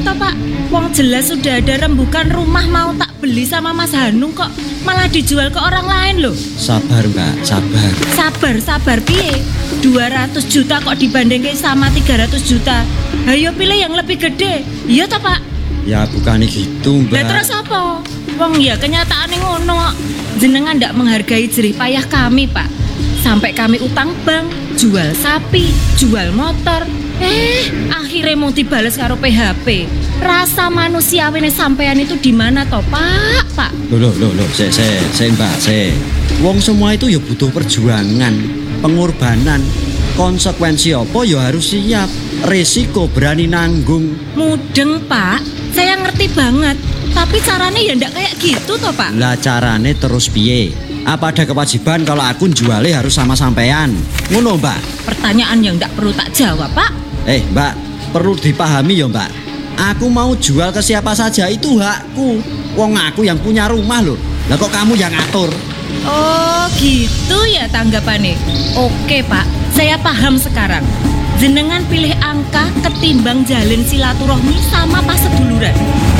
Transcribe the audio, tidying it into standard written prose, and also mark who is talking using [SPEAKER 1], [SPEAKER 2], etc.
[SPEAKER 1] toh Pak? Wong jelas sudah ada rembukan rumah mau tak beli sama Mas Hanung kok malah dijual ke orang lain loh.
[SPEAKER 2] Sabar Mbak, sabar.
[SPEAKER 1] Sabar piye? 200 juta kok dibandingkan sama 300 juta. Ayo pilih yang lebih gede. Iya toh Pak?
[SPEAKER 2] Ya bukannya gitu Mbak.
[SPEAKER 1] Lah terus apa? Wong ya kenyataannya ngono. Jenengan ndak menghargai jerih payah kami Pak. Sampai kami utang bank, jual sapi, jual motor. Akhirnya mau dibales karo PHP. Rasa manusiawine sampean itu di mana toh Pak?
[SPEAKER 2] Loh, Mbak, wong semua itu ya butuh perjuangan, pengorbanan. Konsekuensi apa ya harus siap. Resiko berani nanggung.
[SPEAKER 1] Mudeng Pak, saya ngerti banget. Tapi caranya ya ndak kayak gitu toh Pak.
[SPEAKER 2] Lah carane terus piye? Apa ada kewajiban kalau aku jualnya harus sama sampean? Ngono Mbak.
[SPEAKER 1] Pertanyaan yang ndak perlu tak jawab Pak.
[SPEAKER 2] Mbak, perlu dipahami ya Mbak. Aku mau jual ke siapa saja itu hakku. Wong aku yang punya rumah loh. Lah kok kamu yang ngatur?
[SPEAKER 1] Oh gitu ya tanggapannya. Oke Pak, saya paham sekarang. Jenengan pilih angka ketimbang jalin silaturahmi sama pas seduluran.